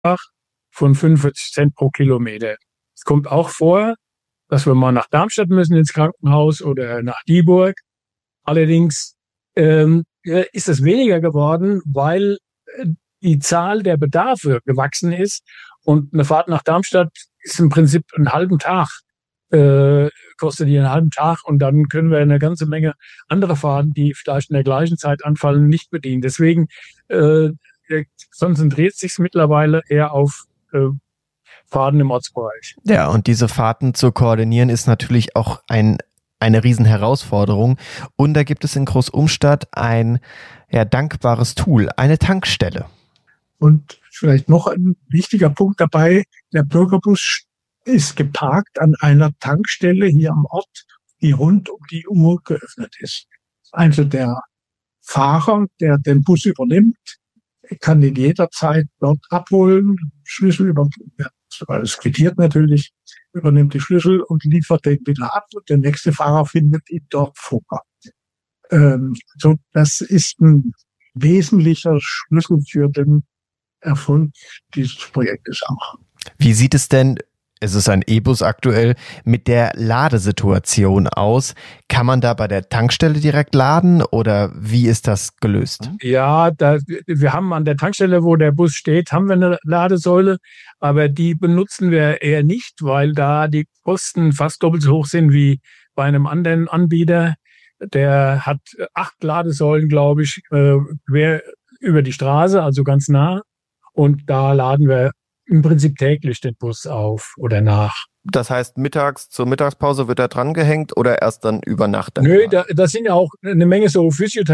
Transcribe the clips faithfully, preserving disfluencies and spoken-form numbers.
von fünfundvierzig Cent pro Kilometer. Es kommt auch vor, dass wir mal nach Darmstadt müssen ins Krankenhaus oder nach Dieburg. Allerdings ähm, ist es weniger geworden, weil die Zahl der Bedarfe gewachsen ist. Und eine Fahrt nach Darmstadt ist im Prinzip einen halben Tag, äh, kostet die einen halben Tag. Und dann können wir eine ganze Menge andere Fahrten, die vielleicht in der gleichen Zeit anfallen, nicht bedienen. Deswegen äh, konzentriert sich mittlerweile eher auf äh, Fahrten im Ortsbereich. Ja, und diese Fahrten zu koordinieren ist natürlich auch ein, eine Riesenherausforderung. Und da gibt es in Großumstadt ein ja, dankbares Tool, eine Tankstelle. Und vielleicht noch ein wichtiger Punkt dabei, der Bürgerbus ist geparkt an einer Tankstelle hier am Ort, die rund um die Uhr geöffnet ist. Also der Fahrer, der den Bus übernimmt, kann ihn jederzeit dort abholen, Schlüssel über, alles quittiert natürlich, übernimmt die Schlüssel und liefert den wieder ab und der nächste Fahrer findet ihn dort vor. Ähm, so, das ist ein wesentlicher Schlüssel für den Erfolg dieses Projektes auch. Wie sieht es denn, es ist ein E-Bus aktuell, mit der Ladesituation aus? Kann man da bei der Tankstelle direkt laden oder wie ist das gelöst? Ja, da, wir haben an der Tankstelle, wo der Bus steht, haben wir eine Ladesäule, aber die benutzen wir eher nicht, weil da die Kosten fast doppelt so hoch sind wie bei einem anderen Anbieter. Der hat acht Ladesäulen, glaube ich, quer über die Straße, also ganz nah. Und da laden wir im Prinzip täglich den Bus auf oder nach. Das heißt, mittags zur Mittagspause wird er dran gehängt oder erst dann über Nacht? Nö, da, da sind ja auch eine Menge so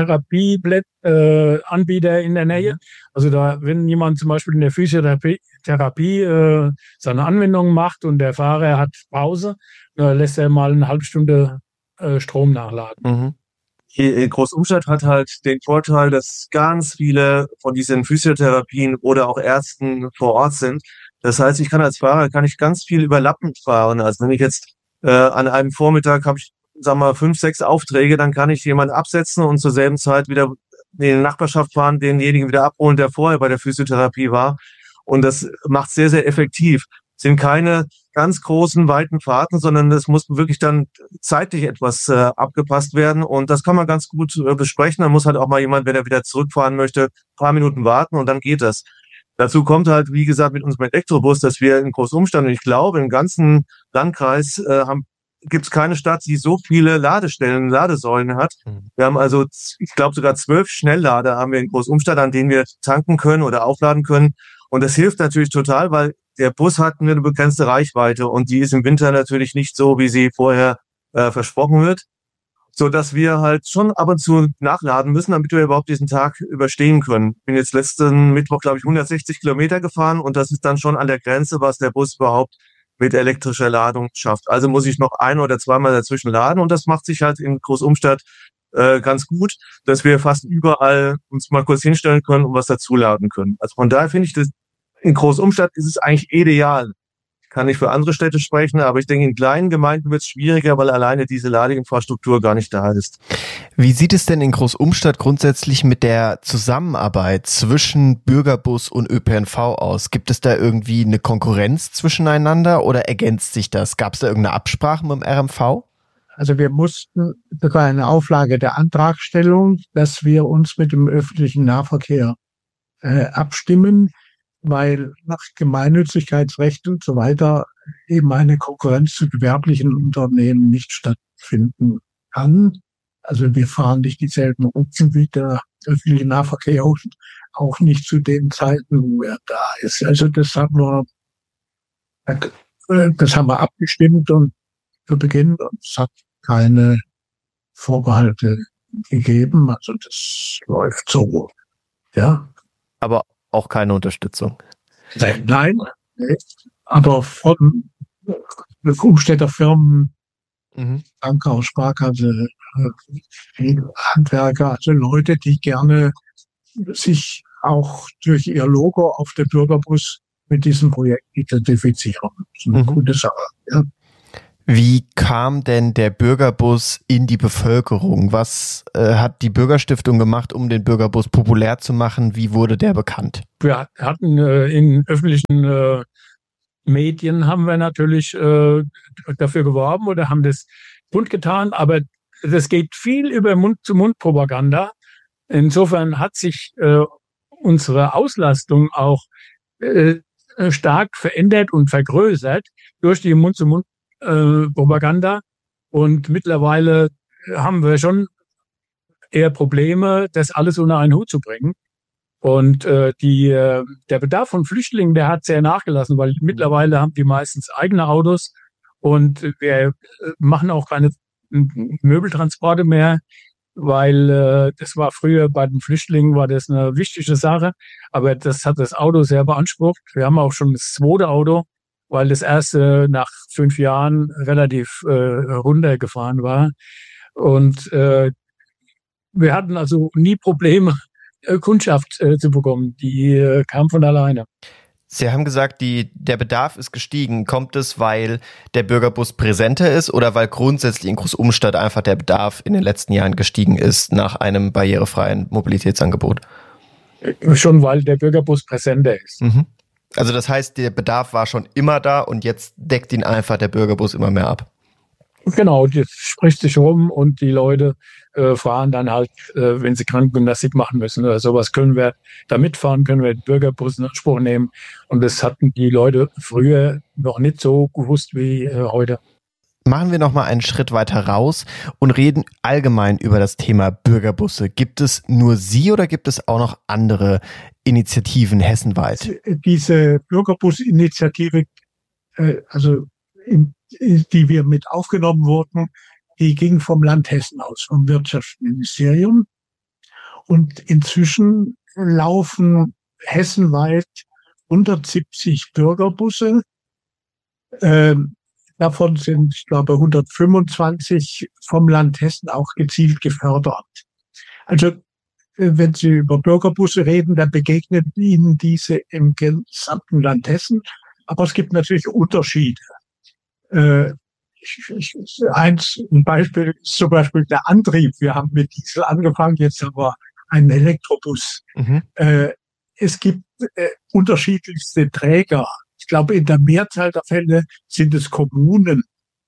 Physiotherapie-Anbieter äh, in der Nähe. Also da, wenn jemand zum Beispiel in der Physiotherapie Therapie, äh, seine Anwendung macht und der Fahrer hat Pause, äh, lässt er mal eine halbe Stunde äh, Strom nachladen. Mhm. Großumstadt hat halt den Vorteil, dass ganz viele von diesen Physiotherapien oder auch Ärzten vor Ort sind. Das heißt, ich kann als Fahrer kann ich ganz viel überlappend fahren. Also wenn ich jetzt äh, an einem Vormittag habe ich, sagen wir mal, fünf, sechs Aufträge, dann kann ich jemanden absetzen und zur selben Zeit wieder in die Nachbarschaft fahren, denjenigen wieder abholen, der vorher bei der Physiotherapie war. Und das macht sehr, sehr effektiv. Es sind keine ganz großen, weiten Fahrten, sondern es muss wirklich dann zeitlich etwas äh, abgepasst werden. Und das kann man ganz gut äh, besprechen. Da muss halt auch mal jemand, wenn er wieder zurückfahren möchte, ein paar Minuten warten und dann geht das. Dazu kommt halt, wie gesagt, mit unserem Elektrobus, dass wir in Großumstadt, und ich glaube, im ganzen Landkreis äh, haben gibt es keine Stadt, die so viele Ladestellen, Ladesäulen hat. Wir haben also, ich glaube, sogar zwölf Schnelllader haben wir in Großumstadt, an denen wir tanken können oder aufladen können. Und das hilft natürlich total, weil der Bus hat eine begrenzte Reichweite und die ist im Winter natürlich nicht so, wie sie vorher äh, versprochen wird, so dass wir halt schon ab und zu nachladen müssen, damit wir überhaupt diesen Tag überstehen können. Ich bin jetzt letzten Mittwoch, glaube ich, hundertsechzig Kilometer gefahren und das ist dann schon an der Grenze, was der Bus überhaupt mit elektrischer Ladung schafft. Also muss ich noch ein- oder zweimal dazwischen laden und das macht sich halt in Großumstadt äh, ganz gut, dass wir fast überall uns mal kurz hinstellen können und was dazuladen können. Also von daher finde ich, das in Großumstadt ist es eigentlich ideal. Ich kann nicht für andere Städte sprechen, aber ich denke, in kleinen Gemeinden wird es schwieriger, weil alleine diese Ladeinfrastruktur gar nicht da ist. Wie sieht es denn in Großumstadt grundsätzlich mit der Zusammenarbeit zwischen Bürgerbus und Ö P N V aus? Gibt es da irgendwie eine Konkurrenz zwischeneinander oder ergänzt sich das? Gab es da irgendeine Absprache mit dem R M V? Also wir mussten sogar eine Auflage der Antragstellung, dass wir uns mit dem öffentlichen Nahverkehr äh, abstimmen, weil nach Gemeinnützigkeitsrecht und so weiter eben eine Konkurrenz zu gewerblichen Unternehmen nicht stattfinden kann. Also wir fahren nicht dieselben Routen wie der öffentliche Nahverkehr, auch nicht zu den Zeiten, wo er da ist. Also das haben wir, das haben wir abgestimmt und zu Beginn, es hat keine Vorbehalte gegeben. Also das läuft so, ja. Aber auch keine Unterstützung. Nein, aber von Umstädter Firmen, mhm. Banker, Sparkasse, Handwerker, also Leute, die gerne sich auch durch ihr Logo auf dem Bürgerbus mit diesem Projekt identifizieren. Das ist eine mhm. gute Sache. Ja. Wie kam denn der Bürgerbus in die Bevölkerung? Was äh, hat die Bürgerstiftung gemacht, um den Bürgerbus populär zu machen? Wie wurde der bekannt? Wir hatten äh, in öffentlichen äh, Medien haben wir natürlich äh, dafür geworben oder haben das kundgetan, aber das geht viel über Mund-zu-Mund-Propaganda. Insofern hat sich äh, unsere Auslastung auch äh, stark verändert und vergrößert durch die Mund-zu-Mund-Propaganda. Und mittlerweile haben wir schon eher Probleme, das alles unter einen Hut zu bringen. Und äh, die, äh, der Bedarf von Flüchtlingen, der hat sehr nachgelassen, weil mittlerweile haben die meistens eigene Autos und wir äh, machen auch keine Möbeltransporte mehr, weil äh, das war früher bei den Flüchtlingen war das eine wichtige Sache, aber das hat das Auto sehr beansprucht. Wir haben auch schon das zweite Auto, weil das erste nach fünf Jahren relativ äh, runtergefahren war. Und äh, wir hatten also nie Probleme, äh, Kundschaft äh, zu bekommen. Die äh, kam von alleine. Sie haben gesagt, die, der Bedarf ist gestiegen. Kommt es, weil der Bürgerbus präsenter ist oder weil grundsätzlich in Großumstadt einfach der Bedarf in den letzten Jahren gestiegen ist nach einem barrierefreien Mobilitätsangebot? Schon, weil der Bürgerbus präsenter ist. Mhm. Also das heißt, der Bedarf war schon immer da und jetzt deckt ihn einfach der Bürgerbus immer mehr ab. Genau, das spricht sich rum und die Leute äh, fahren dann halt, äh, wenn sie Krankengymnastik machen müssen oder sowas, können wir da mitfahren, können wir den Bürgerbus in Anspruch nehmen. Und das hatten die Leute früher noch nicht so gewusst wie äh, heute. Machen wir noch mal einen Schritt weiter raus und reden allgemein über das Thema Bürgerbusse. Gibt es nur Sie oder gibt es auch noch andere Initiativen hessenweit? Diese Bürgerbus-Initiative, äh, also in, die wir mit aufgenommen wurden, die ging vom Land Hessen aus, vom Wirtschaftsministerium. Und inzwischen laufen hessenweit hundertsiebzig Bürgerbusse. Ähm, davon sind, ich glaube, hundertfünfundzwanzig vom Land Hessen auch gezielt gefördert. Also, wenn Sie über Bürgerbusse reden, dann begegnen Ihnen diese im gesamten Land Hessen. Aber es gibt natürlich Unterschiede. Äh, ich, ich, eins, ein Beispiel ist zum Beispiel der Antrieb. Wir haben mit Diesel angefangen, jetzt haben wir einen Elektrobus. Mhm. Äh, es gibt äh, unterschiedlichste Träger. Ich glaube, in der Mehrzahl der Fälle sind es Kommunen.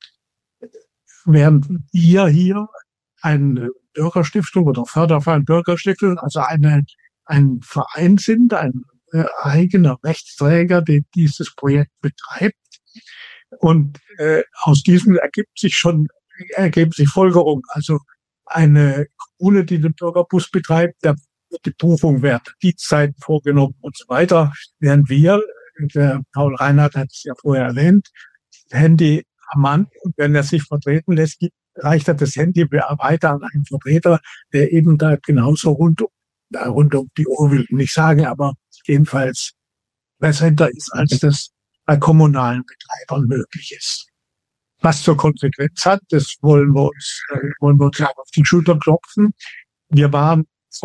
Während wir hier eine Bürgerstiftung oder Förderverein Bürgerstiftung, also eine, ein Verein sind, ein äh, eigener Rechtsträger, der dieses Projekt betreibt. Und äh, aus diesem ergibt sich schon, ergeben sich Folgerungen. Also eine Kommune, die den Bürgerbus betreibt, da wird die Buchung während der Dienstzeiten vorgenommen und so weiter. Während wir, der Paul Reinhardt hat es ja vorher erwähnt, Handy am Mann, und wenn er sich vertreten lässt, gibt, reicht er das Handy weiter an einen Vertreter, der eben da genauso rund, da rund um die Uhr will ich nicht sagen, aber jedenfalls präsenter ist, als das bei kommunalen Betreibern möglich ist. Was zur Konsequenz hat, das wollen wir uns, äh, wollen wir uns auf die Schulter klopfen. Wir waren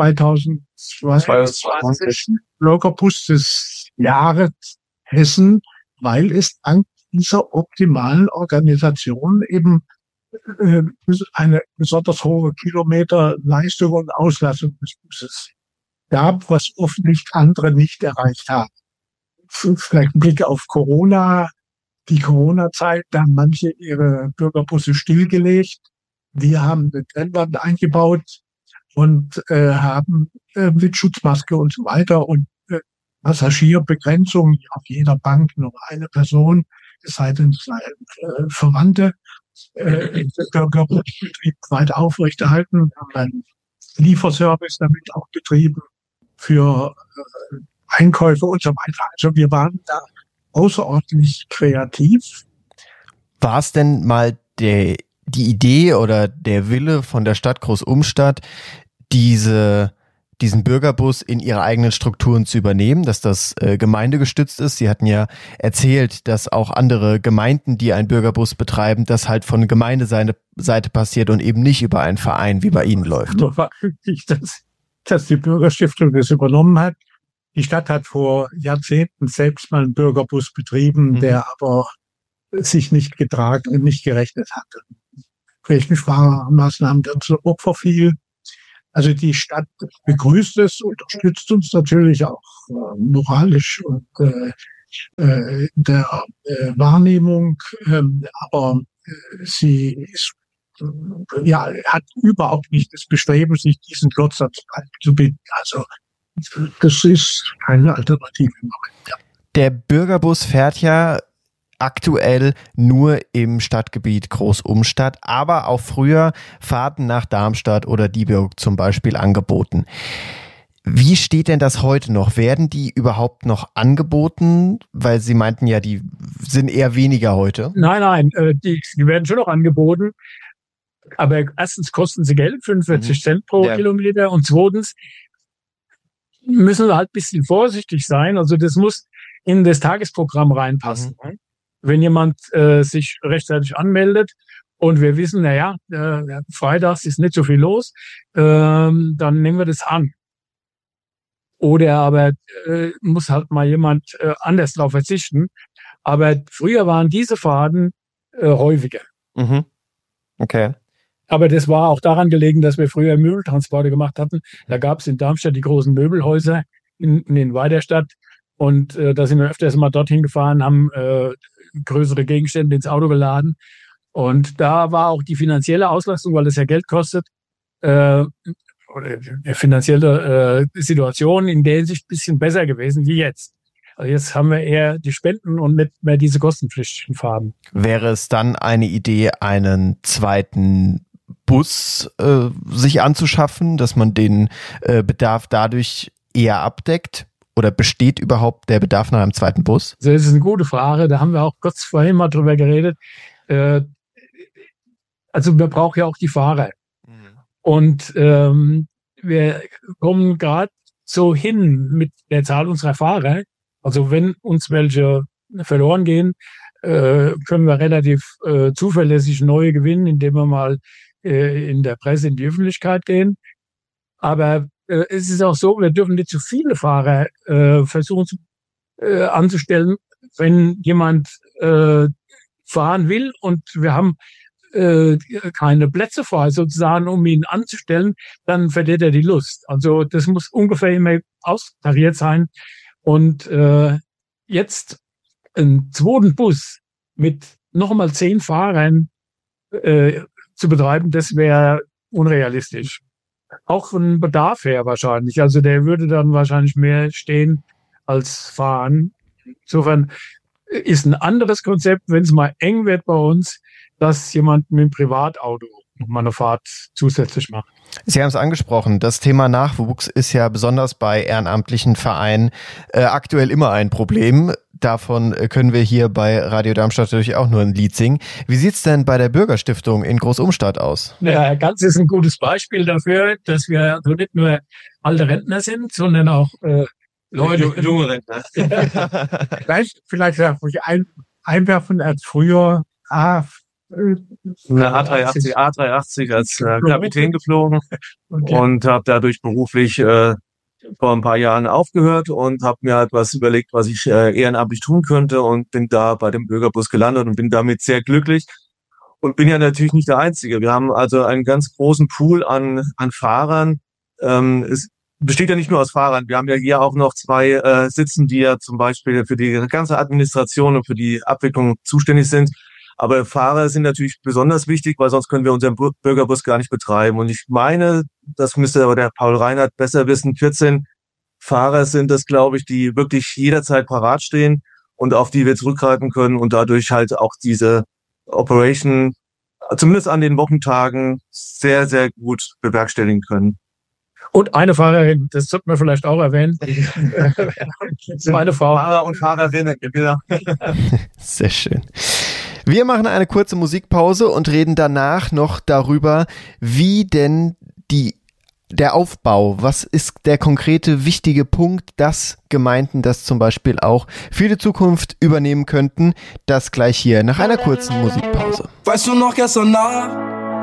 zweitausendzweiundzwanzig Bürgerbus des Jahres Hessen, weil es dank dieser optimalen Organisation eben äh, eine besonders hohe Kilometerleistung und Auslassung des Busses gab, was offensichtlich andere nicht erreicht haben. Vielleicht ein Blick auf Corona, die Corona-Zeit, da haben manche ihre Bürgerbusse stillgelegt. Wir haben eine Trennwand eingebaut und äh, haben äh, mit Schutzmaske und so weiter und äh, Passagierbegrenzung auf jeder Bank nur eine Person, es sei denn, es sei äh, Verwandte, äh, den Bürgerbusbetrieb weiter aufrechterhalten. Wir haben einen Lieferservice damit auch betrieben für äh, Einkäufe und so weiter. Also wir waren da außerordentlich kreativ. War es denn mal der, die Idee oder der Wille von der Stadt Großumstadt, diese, diesen Bürgerbus in ihre eigenen Strukturen zu übernehmen, dass das äh, gemeindegestützt ist? Sie hatten ja erzählt, dass auch andere Gemeinden, die einen Bürgerbus betreiben, das halt von Gemeindeseite Seite passiert und eben nicht über einen Verein wie bei Ihnen läuft. Nur war wirklich, dass, dass die Bürgerstiftung das übernommen hat. Die Stadt hat vor Jahrzehnten selbst mal einen Bürgerbus betrieben, mhm. der aber sich nicht getragen und nicht gerechnet hat. Welchen Sparmaßnahmen dann zu Opfer fiel. Also die Stadt begrüßt es, unterstützt uns natürlich auch äh, moralisch und äh, äh, der äh, Wahrnehmung, äh, aber äh, sie ist, äh, ja, hat überhaupt nicht das Bestreben, sich diesen Klotz zu binden. Also das ist keine Alternative im Moment. Ja. Der Bürgerbus fährt ja aktuell nur im Stadtgebiet Großumstadt, aber auch früher Fahrten nach Darmstadt oder Dieburg zum Beispiel angeboten. Wie steht denn das heute noch? Werden die überhaupt noch angeboten? Weil Sie meinten ja, die sind eher weniger heute. Nein, nein, äh, die, die werden schon noch angeboten. Aber erstens kosten sie Geld, fünfundvierzig mhm. Cent pro ja. Kilometer. Und zweitens müssen wir halt ein bisschen vorsichtig sein. Also das muss in das Tagesprogramm reinpassen. Mhm. Wenn jemand äh, sich rechtzeitig anmeldet und wir wissen, naja, äh, freitags ist nicht so viel los, äh, dann nehmen wir das an. Oder aber äh, muss halt mal jemand äh, anders drauf verzichten. Aber früher waren diese Fahrten äh, häufiger. Mhm. Okay. Aber das war auch daran gelegen, dass wir früher Möbeltransporte gemacht hatten. Da gab es in Darmstadt die großen Möbelhäuser in, in den Weiderstadt. Und äh, da sind wir öfters mal dorthin gefahren, haben äh, größere Gegenstände ins Auto geladen. Und da war auch die finanzielle Auslastung, weil es ja Geld kostet, äh, oder die finanzielle äh, Situation in der Hinsicht ein bisschen besser gewesen wie jetzt. Also jetzt haben wir eher die Spenden und nicht mehr diese kostenpflichtigen Fahrten. Wäre es dann eine Idee, einen zweiten Bus äh, sich anzuschaffen, dass man den äh, Bedarf dadurch eher abdeckt? Oder besteht überhaupt der Bedarf nach einem zweiten Bus? Das ist eine gute Frage. Da haben wir auch kurz vorhin mal drüber geredet. Äh, also man braucht ja auch die Fahrer. Mhm. Und ähm, wir kommen gerade so hin mit der Zahl unserer Fahrer. Also wenn uns welche verloren gehen, äh, können wir relativ äh, zuverlässig neue gewinnen, indem wir mal äh, in der Presse in die Öffentlichkeit gehen. Aber äh, es ist auch so, wir dürfen nicht zu viele Fahrer äh, versuchen zu, äh, anzustellen. Wenn jemand äh, fahren will und wir haben äh, keine Plätze frei sozusagen, um ihn anzustellen, dann verliert er die Lust. Also das muss ungefähr immer austariert sein. Und äh, jetzt einen zweiten Bus mit nochmal zehn Fahrern äh, zu betreiben, das wäre unrealistisch. Auch von Bedarf her wahrscheinlich. Also der würde dann wahrscheinlich mehr stehen als fahren. Insofern ist ein anderes Konzept, wenn es mal eng wird bei uns, dass jemand mit dem Privatauto mal eine Fahrt zusätzlich macht. Sie haben es angesprochen, das Thema Nachwuchs ist ja besonders bei ehrenamtlichen Vereinen äh, aktuell immer ein Problem. Davon können wir hier bei Radio Darmstadt natürlich auch nur ein Lied singen. Wie sieht's denn bei der Bürgerstiftung in Großumstadt aus? Ja, ganz ist ein gutes Beispiel dafür, dass wir also nicht nur alte Rentner sind, sondern auch äh, Leute, junge Rentner. vielleicht, vielleicht darf ich ein, einwerfen als früher ah, eine A dreihundertachtzig, A dreihundertachtzig als äh, Kapitän geflogen okay. und habe dadurch beruflich äh, vor ein paar Jahren aufgehört und habe mir halt was überlegt, was ich äh, ehrenamtlich tun könnte und bin da bei dem Bürgerbus gelandet und bin damit sehr glücklich und bin ja natürlich nicht der Einzige. Wir haben also einen ganz großen Pool an an Fahrern. Ähm, es besteht ja nicht nur aus Fahrern. Wir haben ja hier auch noch zwei äh, sitzen, die ja zum Beispiel für die ganze Administration und für die Abwicklung zuständig sind. Aber Fahrer sind natürlich besonders wichtig, weil sonst können wir unseren Bürgerbus gar nicht betreiben. Und ich meine, das müsste aber der Paul Reinhardt besser wissen, vierzehn Fahrer sind das, glaube ich, die wirklich jederzeit parat stehen und auf die wir zurückgreifen können und dadurch halt auch diese Operation, zumindest an den Wochentagen, sehr, sehr gut bewerkstelligen können. Und eine Fahrerin, das sollte man vielleicht auch erwähnen. Meine Frau. Fahrer und Fahrerinnen, genau. Sehr schön. Wir machen eine kurze Musikpause und reden danach noch darüber, wie denn die, der Aufbau, was ist der konkrete wichtige Punkt, dass Gemeinden das zum Beispiel auch für die Zukunft übernehmen könnten. Das gleich hier nach einer kurzen Musikpause. Weißt du noch gestern Nacht?